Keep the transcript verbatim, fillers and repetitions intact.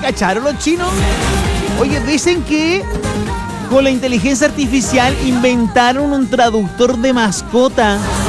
¿cacharon los chinos? Oye, dicen que con la inteligencia artificial inventaron un traductor de mascota.